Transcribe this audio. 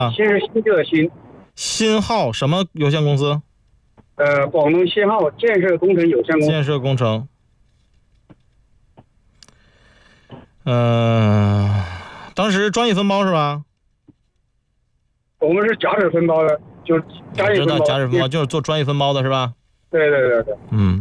新是新旧的新。 新浩什么有限公司？ 广东新浩建设工程有限公司。 建设工程。当时专业分包是吧？ 我们是假水分包的，就是专业分包。 知道假水分包就是做专业分包的是吧？ 对。